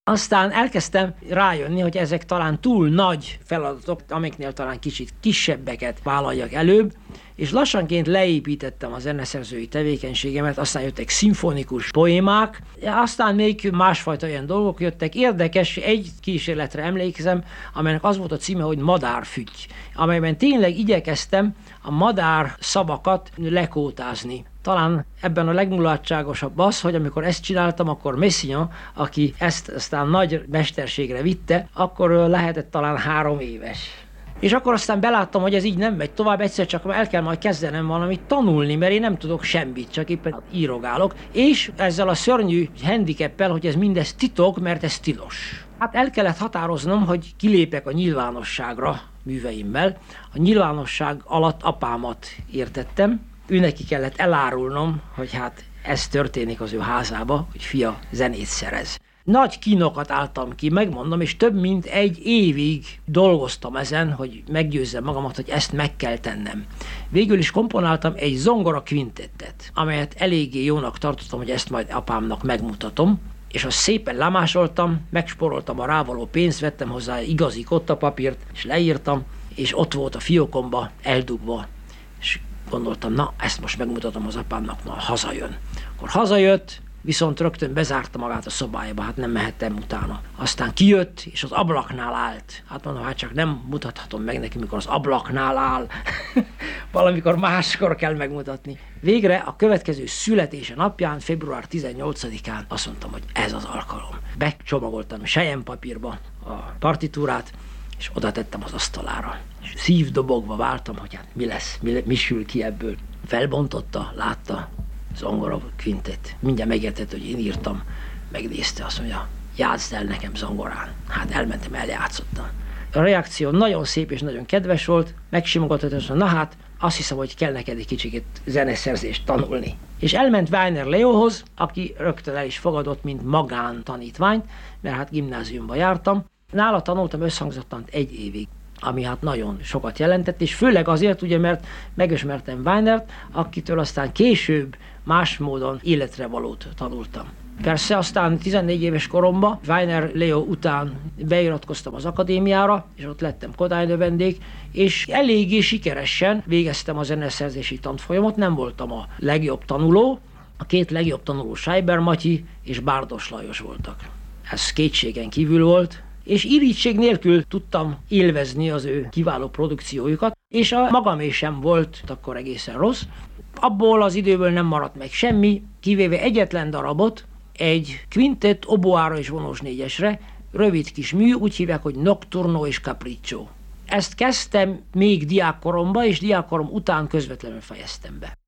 Aztán elkezdtem rájönni, hogy ezek talán túl nagy feladatok, amiknél talán kicsit kisebbeket vállaljak előbb, és lassanként leépítettem a zeneszerzői tevékenységemet, aztán jöttek szimfonikus poémák, aztán még másfajta olyan dolgok jöttek. Érdekes, egy kísérletre emlékszem, amelynek az volt a címe, hogy Madárfügy, amelyben tényleg igyekeztem a madár szavakat lekótázni. Talán ebben a legmulatságosabb az, hogy amikor ezt csináltam, akkor Messiaen, aki ezt aztán nagy mesterségre vitte, akkor lehetett talán 3 éves. És akkor aztán beláttam, hogy ez így nem megy tovább, egyszer csak el kell majd kezdenem valamit tanulni, mert én nem tudok semmit, csak éppen írogálok. És ezzel a szörnyű handicappel, hogy ez mindez titok, mert ez tilos. Hát el kellett határoznom, hogy kilépek a nyilvánosságra műveimmel. A nyilvánosság alatt apámat értettem. Őneki kellett elárulnom, hogy hát ez történik az ő házába, hogy fia zenét szerez. Nagy kínokat álltam ki, megmondom, és több mint 1 évig dolgoztam ezen, hogy meggyőzzem magamat, hogy ezt meg kell tennem. Végül is komponáltam egy zongora kvintettet, amelyet eléggé jónak tartottam, hogy ezt majd apámnak megmutatom, és azt szépen lemásoltam, megsporoltam a rávaló pénzt, vettem hozzá igazi kottapapírt, és leírtam, és ott volt a fiókomba eldugva, és gondoltam, na, ezt most megmutatom az apámnak, na, hazajön. Akkor hazajött, viszont rögtön bezárta magát a szobájába, hát nem mehettem utána. Aztán kijött, és az ablaknál állt. Hát mondom, hát csak nem mutathatom meg neki, mikor az ablaknál áll. Valamikor máskor kell megmutatni. Végre a következő születése napján, február 18-án azt mondtam, hogy ez az alkalom. Becsomagoltam selyempapírba a partitúrát, és oda tettem az asztalára. És szívdobogva vártam, hogy hát mi lesz, mi sül ki ebből. Felbontotta, látta, zongora kvintett. Mindjárt megértett, hogy én írtam, megnézte, azt mondja, játszd el nekem zongorán. Hát elmentem, eljátszottam. A reakció nagyon szép és nagyon kedves volt, megsimogatott, és mondta, na hát, azt hiszem, hogy kell neked egy kicsit zeneszerzést tanulni. És elment Weiner Leóhoz, aki rögtön el is fogadott, mint magántanítványt, mert hát gimnáziumba jártam. Nála tanultam összhangzottant 1 évig, ami hát nagyon sokat jelentett, és főleg azért, ugye, mert megismertem Weinert, akitől aztán később más módon életre valót tanultam. Persze aztán 14 éves koromban, Weiner Leo után beiratkoztam az akadémiára, és ott lettem Kodály-növendék, és eléggé sikeresen végeztem a zeneszerzési tanfolyamot, nem voltam a legjobb tanuló, a 2 legjobb tanuló Scheiber Matyi és Bárdos Lajos voltak. Ez kétségen kívül volt, és irigység nélkül tudtam élvezni az ő kiváló produkciójukat, és a magamé sem volt akkor egészen rossz. Abból az időből nem maradt meg semmi, kivéve egyetlen darabot, egy kvintett oboára és vonós 4-esre, rövid kis mű, úgy hívják, hogy Nocturno és Capriccio. Ezt kezdtem még diákkoromban, és diákkorom után közvetlenül fejeztem be.